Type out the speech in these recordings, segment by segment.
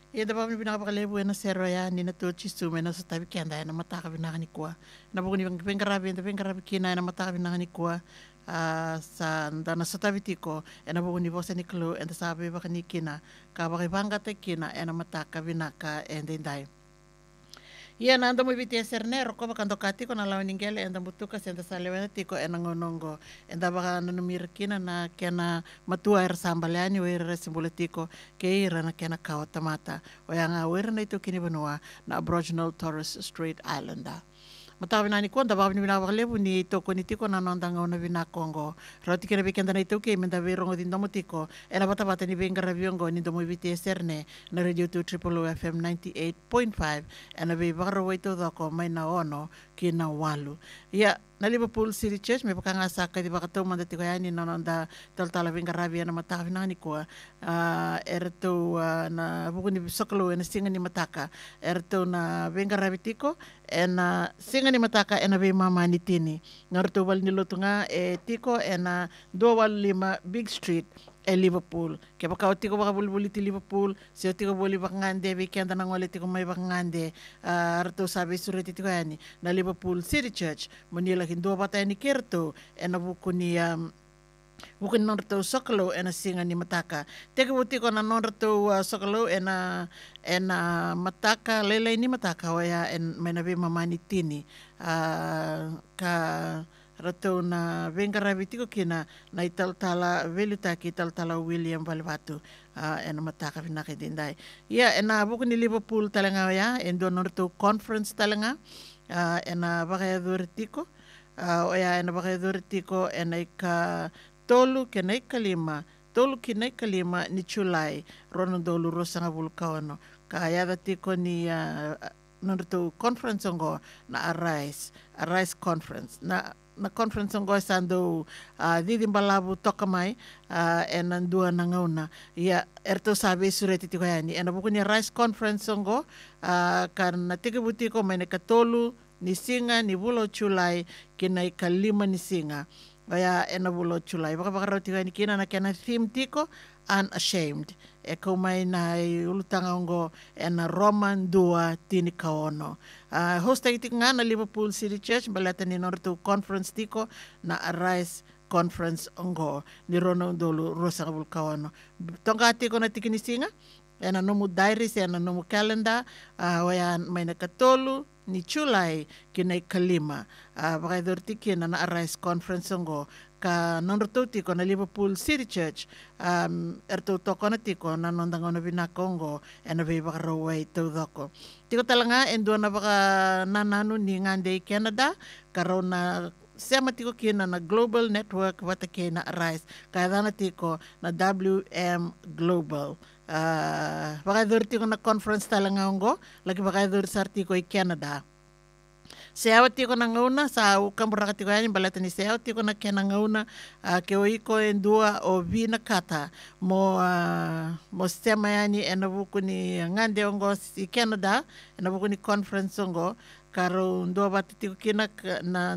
Ia da pami pinakapakalebu na sero ya ni na tu chisume na sa tabi kianda na mataka binaka ni kuwa. Na buku ni bang pengarabi kina na mataka binaka ni kuwa. Sa na sa tabi tiko na buku ni bosa ni klu and sabi baka ni kina ka baka banga te kina na mataka binaka and dai. Ia na anda mo biti sernero ko baka ndokati ko na lawan ningele enda butuka senda salewena tiko ngonongo enda baka nanumir kina na kena matua sambaleani wera simboletiko ke ira na kena kawa tamata o yang wera na itu kini benua na Aboriginal Torres Strait Islander. Matawi nani ko nda babi ni bina bakalebu ni toko ni tiko na nondanga ona bina Kongo. Roti kena bikenda na itu ke menda berongo di ndomo tiko ena bata ni benga rabiongo ni ndomo biti serne na radio 2 triple FM 98.5 ena be bakaro waito dako mai na ono ki na walu. Ia na Liverpool City Church me pakanga saka di bakato manda tiko yani na nonda tala benga rabia na matawi nani ko erto na buku ni sokolo ena singa ni mataka erto na benga rabi tiko ena singa ni mataka ena be mama ni tini ngarto wal ni lotunga tiko ena 25 Big Street Liverpool ke baka tiko baka bulbuli ti Liverpool si tiko boli baka ngande be kenda na ngole tiko mai baka ngande arto sabi sureti tiko yani na Liverpool City Church monila hindo bata ni kerto ena buku ni bukan norto sokolo ena singa ni mataka. Teka buti ko na norto sokolo ena mataka lele ni mataka waya en menabe mamani tini ka rato na venga rabiti ko kina na italtala veluta ki italtala William Valvatu ena mataka vinake dindai. Ya ena bukan ni Liverpool talanga ya endo norto conference talanga ena bakaya durtiko oya ena bakaya durtiko ena ika tolu kenai kalima ni Julai rono dolu rosanga vulkano ka yada tiko ni nonto conference ngo na Arise conference na conference ngo sando didi mbalabu toka mai enandua nangauna ya erto sabe sureti tiko yani ena buku ni Arise conference ngo karena tiko butiko mai katolu ni singa ni bulo Julai kenai kalima ni singa Kaya ena bulo chulai. Baka roti ni kina na kena theme tiko unashamed. E kau mai na ulutanga ongo ena Roman dua tini kaono. Host tiko nga na Liverpool City Church balata ni norto conference tiko na Arise conference ongo ni rono dolu rosa kabul kaono. Tonga tiko na tiki ni singa ena nomu diaries ena nomu calendar wayan may nakatolu ni Julai kinay kalima. Bakay dorti kina na Arise conference ngo ka nonroto tiko na Liverpool City Church erto toko na tiko na nondango na binakongo ena be bakaraway to doko. Tiko talanga endo na baka nanano ni ngande Canada karo na sema tiko kina na Global Network wata kina Arise kaya dana tiko na WM Global. Bakay dorti ko na conference talanga ngo lagi bakay dorti sa artiko i Canada. Seawa tiko na ngauna sa ukam buraka tiko yani balata ni seawa tiko na kena ngauna ke oiko endua o vina kata mo sema yani ena buku ni ngande ongo si Canada ena buku ni conference ongo karo ndua bata tiko kina na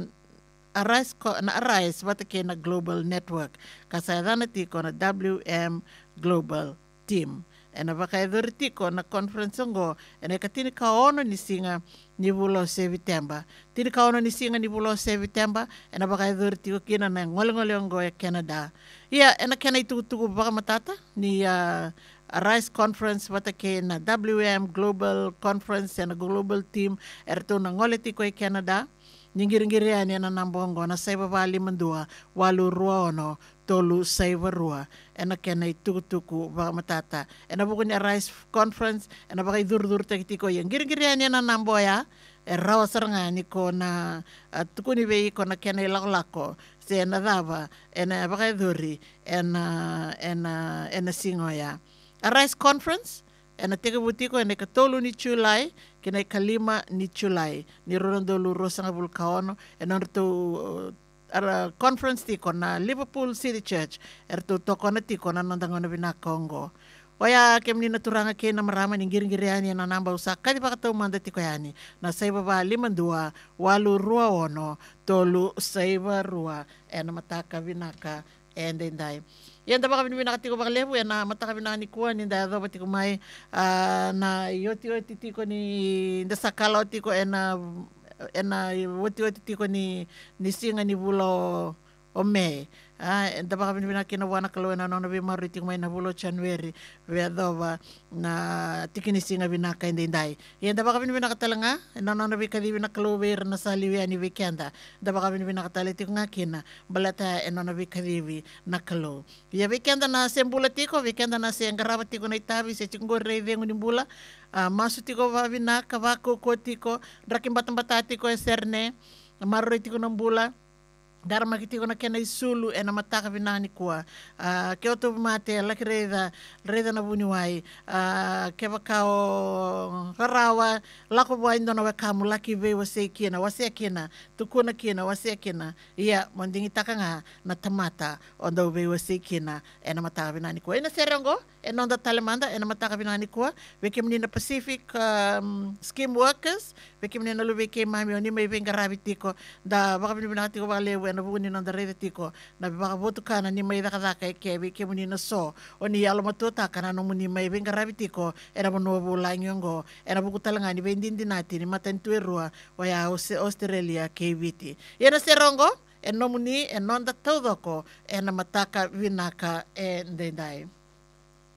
Arise bata kena Global Network kasayadana tiko na WM Global Team. Ena baka tiko na conference ngo ena katini kaono ni singa ni bulo September. Tini kaono ni singa ni bulo September ena baka tiko kina na ngole ngo ya Canada. Ia ena kena itu baka matata ni Arise conference wata na WM Global Conference ena Global Team erto na ngole tiko ya Canada. Ningiringiri ani na nambongo na saiba bali mandua walu ruono tolu saiba rua ena kena tuku baka matata ena buku ni Arise conference ena baka idur tiko yang giringiri ani na namboya rawa saranga ni ko na tuku ni bei ko na kena lako se ena dava ena baka iduri ena singoya Arise conference ena teka butiko ena katolu ni Julai kina kalima ni Julai ni rondolu rosanga vulkaono ena rto conference tiko na Liverpool City Church erto toko na tiko na nondango na binakongo waya kemni naturanga ke na marama ni giringiriani na namba usa kadi baka manda tiko yani na saiba ba 52 walu rua ono tolu saiba rua ena mataka binaka endendai Ia da baka vinaka tiko bakalevu e na mataka vinaka ni kua ni da doba tiko mai na oti tiko ni da sakala tiko e na oti tiko ni singa ni bulo o me. Da baka vinaka kina wana kalau e na nona vi maru tiko mai na bulo January ve adoba na tiki ni singa vinaka indai. Ia da baka vinaka talanga e na nona vi kadi vinaka kalau ve na sali ve ani ve kianda. Da baka vinaka tali tiko ngakina balata e nona vi kadi vi na kalau. Ia ve kianda na sembula tiko ve kianda na se ngarava tiko na itavi se tiko rei vengu ni bula. Masu tiko va vinaka va koko tiko drakin batambata tiko e serne maru tiko na bula. Dharma ki tiko na kena isulu e na mataka vinaka ni kua. Ke oto mate laki reida na vuni wai. Ke wakao harawa lako wai ndona wakamu laki vei wase kina. Tukuna kina wase kina. Ia mondingi taka nga na tamata ondo vei wase kina e na mataka vinaka ni kua. Ina serongo e nonda talemanda e na mataka vinaka ni kua. Veke menina Pacific Scheme Workers. Veke menina lu veke mami o nima i venga rabi tiko. Da baka vinaka tiko walewe na vuni nanda reida tiko na baka votu kana ni mai daka e ke muni na so o ni alo matuta kana no muni mai venga rabi tiko era bono bula nyongo era buku talanga ni vendindi nati ni matan tuerua wa ya Australia ke viti era serongo e no muni e nonda taudoko e na mataka vinaka e ndendai.